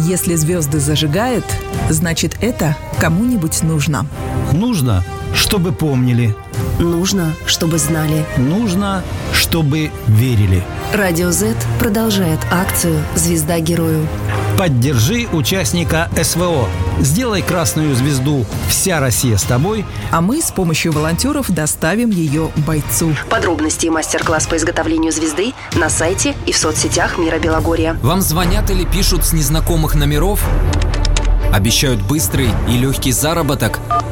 Если звезды зажигают, значит это кому-нибудь нужно. Нужно, чтобы помнили. Нужно, чтобы знали. Нужно, чтобы верили. Радио Z продолжает акцию «Звезда герою». Поддержи участника СВО. Сделай красную звезду «Вся Россия с тобой». А мы с помощью волонтеров доставим ее бойцу. Подробности и мастер-класс по изготовлению звезды на сайте и в соцсетях Мира Белогорья. Вам звонят или пишут с незнакомых номеров? Обещают быстрый и легкий заработок?